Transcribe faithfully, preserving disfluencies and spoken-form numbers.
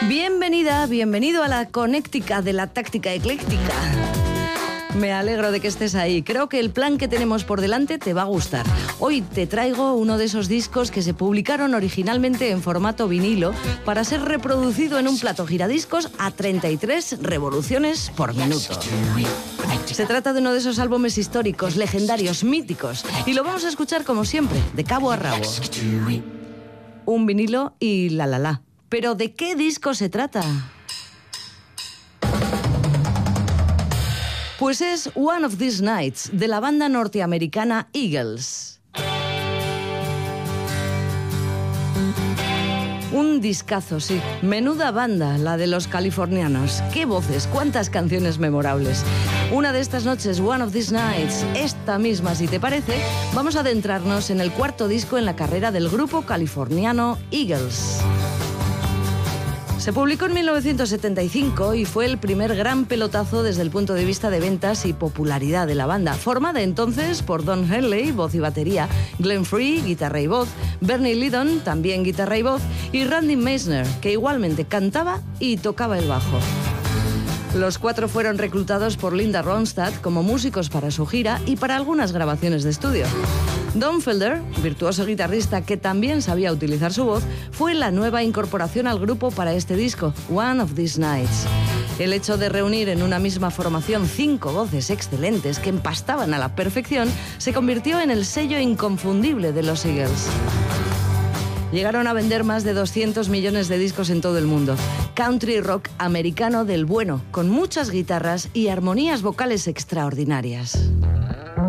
Bienvenida, bienvenido a la Conéctica de la Táctica Ecléctica. Me alegro de que estés ahí. Creo que el plan que tenemos por delante te va a gustar. Hoy te traigo uno de esos discos que se publicaron originalmente en formato vinilo para ser reproducido en un plato giradiscos a treinta y tres revoluciones por minuto. Se trata de uno de esos álbumes históricos, legendarios, míticos, y lo vamos a escuchar como siempre, de cabo a rabo. Un vinilo y la la la. ¿Pero de qué disco se trata? Pues es One of These Nights, de la banda norteamericana Eagles. Un discazo, sí. Menuda banda, la de los californianos. ¡Qué voces! ¡Cuántas canciones memorables! Una de estas noches, One of These Nights, esta misma, si te parece, vamos a adentrarnos en el cuarto disco en la carrera del grupo californiano Eagles. Se publicó en mil novecientos setenta y cinco y fue el primer gran pelotazo desde el punto de vista de ventas y popularidad de la banda, formada entonces por Don Henley, voz y batería, Glenn Frey, guitarra y voz, Bernie Leadon, también guitarra y voz, y Randy Meisner, que igualmente cantaba y tocaba el bajo. Los cuatro fueron reclutados por Linda Ronstadt como músicos para su gira y para algunas grabaciones de estudio. Don Felder, virtuoso guitarrista que también sabía utilizar su voz, fue la nueva incorporación al grupo para este disco, One of These Nights. El hecho de reunir en una misma formación cinco voces excelentes que empastaban a la perfección se convirtió en el sello inconfundible de los Eagles. Llegaron a vender más de doscientos millones de discos en todo el mundo. Country rock americano del bueno, con muchas guitarras y armonías vocales extraordinarias.